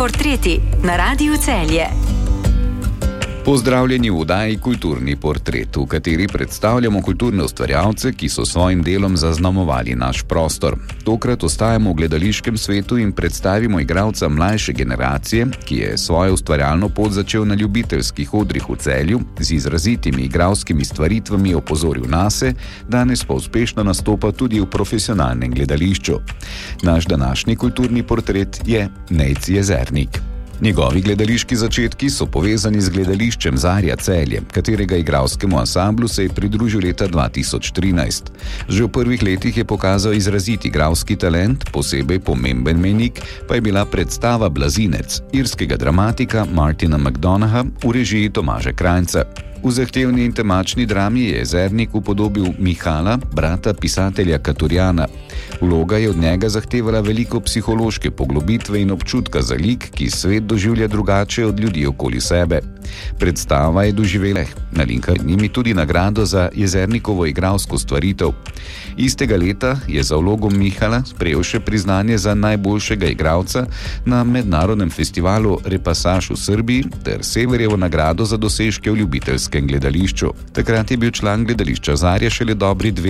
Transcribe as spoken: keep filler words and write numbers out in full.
portreti na Radiu Celje. Pozdravljeni v oddaji Kulturni portret, v kateri predstavljamo kulturne ustvarjalce, ki so svojim delom zaznamovali naš prostor. Tokrat ostajamo v gledališkem svetu in predstavimo igralca mlajše generacije, ki je svojo ustvarjalno pot začel na ljubiteljskih odrih v Celju, z izrazitimi igralskimi stvaritvami opozoril nase, danes pa uspešno nastopa tudi v profesionalnem gledališču. Naš današnji kulturni portret je Nejc Jezernik. Njegovi gledališki začetki so povezani z gledališčem Zarja Celje, katerega igralskemu ansamblu se je pridružil leta dva tisoč trinajst. Že v prvih letih je pokazal izrazit igralski talent, posebej pomemben mejnik pa je bila predstava Blazinec irskega dramatika Martina McDonaugha v režiji Tomaža Krajnca. V zahtevni in temačni drami je Jezernik upodobil Mihala, brata pisatelja Katurjana. Vloga je od njega zahtevala veliko psihološke poglobitve in občutka za lik, ki svet doživlja drugače od ljudi okoli sebe. Predstava je doživela na Linkarnimi tudi nagrado za Jezernikovo igralsko stvaritev. Istega leta je za vlogo Mihala sprejel še priznanje za najboljšega igralca na mednarodnem festivalu Repasaž v Srbiji ter Severjevo nagrado za dosežke v ljubiteljskem gledališču. Takrat je bil član gledališča Zarja šele dobri dve